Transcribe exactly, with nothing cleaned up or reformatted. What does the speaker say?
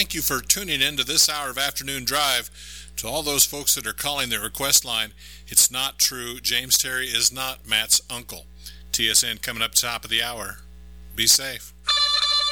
thank you for tuning in to this hour of Afternoon Drive. To all those folks that are calling the request line, it's not true. James Terry is not Matt's uncle. T S N coming up top of the hour. Be safe.